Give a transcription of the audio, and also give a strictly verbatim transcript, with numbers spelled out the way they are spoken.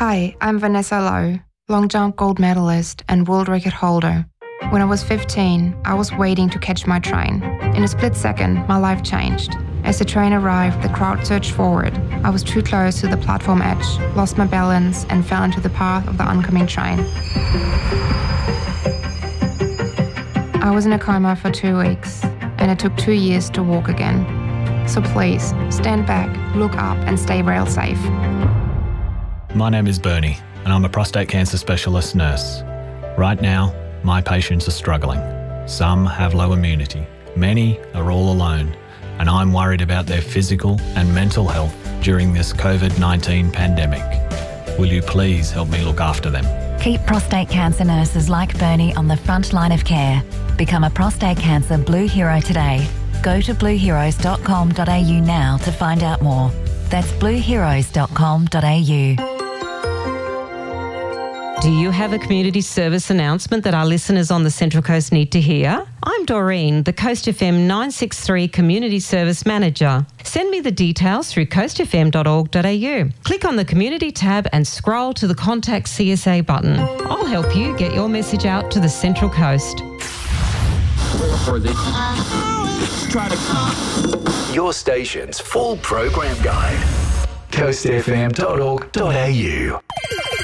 Hi, I'm Vanessa Lowe, long jump gold medalist and world record holder. When I was fifteen, I was waiting to catch my train. In a split second, my life changed. As the train arrived, the crowd surged forward. I was too close to the platform edge, lost my balance, and fell into the path of the oncoming train. I was in a coma for two weeks, and it took two years to walk again. So please, stand back, look up, and stay rail safe. My name is Bernie, and I'm a prostate cancer specialist nurse. Right now, my patients are struggling. Some have low immunity. Many are all alone, and I'm worried about their physical and mental health during this covid nineteen pandemic. Will you please help me look after them? Keep prostate cancer nurses like Bernie on the front line of care. Become a prostate cancer Blue Hero today. Go to blue heroes dot com dot a u now to find out more. That's blue heroes dot com dot a u. Do you have a community service announcement that our listeners on the Central Coast need to hear? I'm Doreen, the Coast F M nine sixty-three Community Service Manager. Send me the details through coast f m dot org dot a u. Click on the Community tab and scroll to the Contact C S A button. I'll help you get your message out to the Central Coast. Your station's full program guide. coast f m dot org dot a u